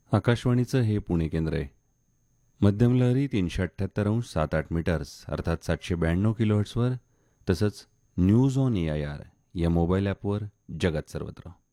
आकाशवाणीचं हे पुणे केंद्र आहे. मध्यम लहरी 378.78 मीटर्स अर्थात 792 किलोहर्ट्सवर तसंच न्यूज ऑन AIR या मोबाईल ॲपवर जगात सर्वत्र.